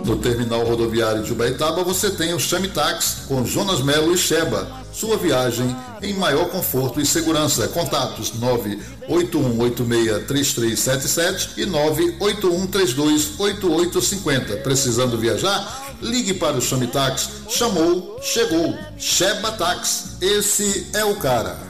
No terminal rodoviário de Ubaitaba você tem o Chame Táxi com Jonas Melo e Sheba. Sua viagem em maior conforto e segurança. Contatos 981863377 e 981328850. Precisando viajar? Ligue para o Chame Táxi. Chamou, chegou. Sheba Táxi. Esse é o cara.